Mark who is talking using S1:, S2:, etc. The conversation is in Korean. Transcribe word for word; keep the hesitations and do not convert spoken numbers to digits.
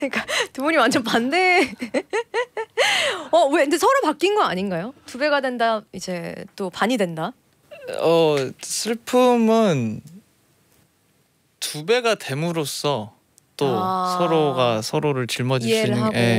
S1: 그러니까 두 분이 완전 반대. 어 왜? 근데 서로 바뀐 거 아닌가요? 두 배가 된다 이제 또 반이 된다.
S2: 어 슬픔은 두 배가 됨으로써 또
S1: 아.
S2: 서로가 서로를 짊어질 수
S1: 이해를
S2: 있는 게
S1: 하고.
S2: 예.